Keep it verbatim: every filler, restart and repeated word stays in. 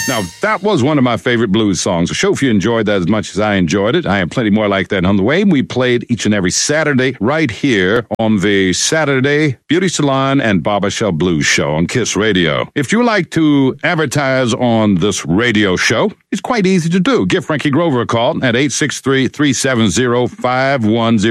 Now, that was one of my favorite blues songs. So, if you enjoyed that as much as I enjoyed it, I have plenty more like that on the way. We played each and every Saturday right here on the Saturday Beauty Salon and Barber Shop Blues Show on KISS Radio. If you like to advertise on this radio show, it's quite easy to do. Give Frankie Grover a call at eight six three, three seven zero, five one zero.